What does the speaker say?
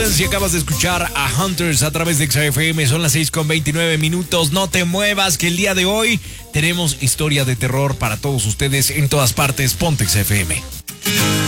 buenas. Y acabas de escuchar a Hunters a través de XFM. Son las 6:29. No te muevas, que el día de hoy tenemos historia de terror para todos ustedes en todas partes. Ponte XFM.